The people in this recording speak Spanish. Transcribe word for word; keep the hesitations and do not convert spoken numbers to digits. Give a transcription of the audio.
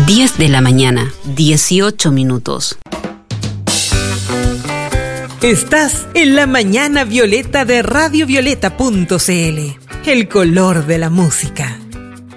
diez de la mañana, dieciocho minutos. Estás en la mañana violeta de radio violeta punto c l, el color de la música.